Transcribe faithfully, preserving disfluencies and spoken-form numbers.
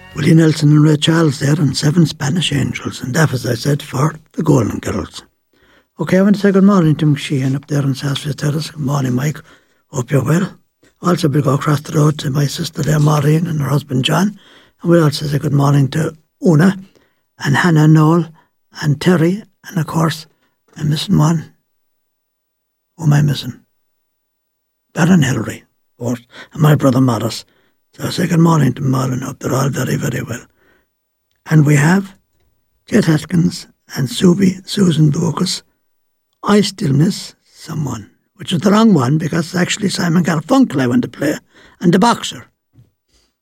Willie Nelson and Ray Charles there, and seven Spanish Angels, and that, as I said, for the Golden Girls. Okay, I want to say good morning to Sheehan up there in Sarsfield Terrace. Good morning, Mike. Hope you're well. Also, we'll go across the road to my sister there, Maureen, and her husband, John. And we'll also say good morning to Una and Hannah Noel and Terry, and of course, I'm missing one. Who am I missing? Baron Hillary, of course, and my brother Morris. So I say good morning to them all, and hope they're all very, very well. And we have Jet Atkins and Subi, Susan Bogus. I still miss someone, which is the wrong one, because it's actually Simon Garfunkel I want to play, and the Boxer.